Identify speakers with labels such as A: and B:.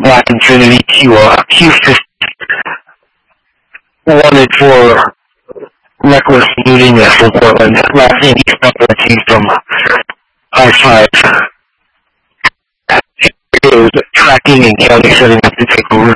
A: Black Infinity Q50 wanted for reckless looting for Portland. Last name he's came from I-5. It was tracking and county setting up to take over.